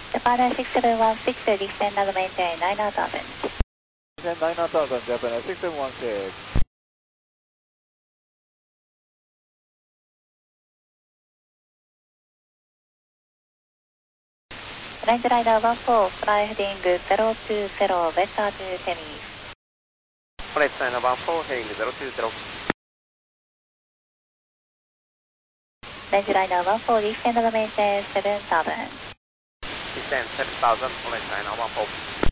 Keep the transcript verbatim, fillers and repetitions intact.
Japan six seven one six, descend and maintain nine thousand. Descend nine thousand, Japan six seven one six. Range Rider one four, fly heading zero two zero, Vesta to Temis. Range Rider one four, heading zero two zero. Range Rider one four, descend and maintain seven thousand. Descend seven thousand, Range Rider one four.